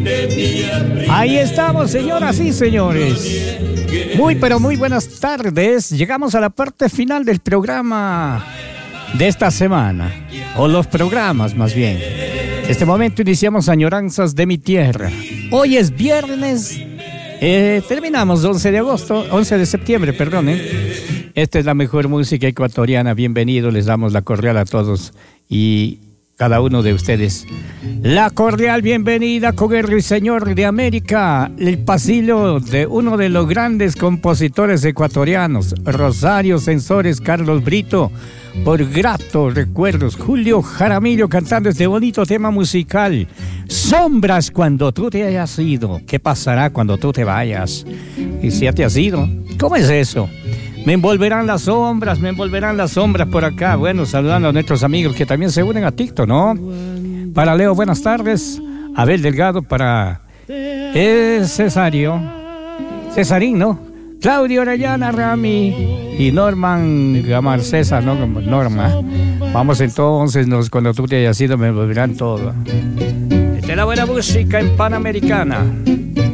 Ahí estamos, señoras y señores. Muy, pero muy buenas tardes. Llegamos a la parte final del programa de esta semana, o los programas más bien. Este momento iniciamos Añoranzas de mi tierra. Hoy es viernes, terminamos 11 de septiembre, perdón. Esta es la mejor música ecuatoriana. Bienvenido, les damos la cordial a todos y cada uno de ustedes. La cordial bienvenida con el ruiseñor de América, el pasillo de uno de los grandes compositores ecuatorianos, Rosario Sensores Carlos Brito, por gratos recuerdos. Julio Jaramillo cantando este bonito tema musical. Sombras cuando tú te hayas ido. ¿Qué pasará cuando tú te vayas? ¿Y si ya te has ido? ¿Cómo es eso? Me envolverán las sombras por acá. Bueno, saludando a nuestros amigos que también se unen a TikTok, ¿no? Para Leo, buenas tardes. Abel Delgado, para Cesarín, ¿no? Claudio Orellana, Rami y Norman Gamar César, ¿no? Norma. Vamos entonces, cuando tú te hayas ido me envolverán todo. Esta es la buena música en Panamericana.